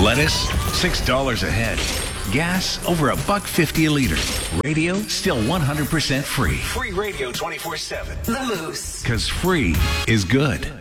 Lettuce, $6 a head. Gas, over $1.50 a liter. Radio, still 100% free. Free radio 24/7. The Moose. Because free is good.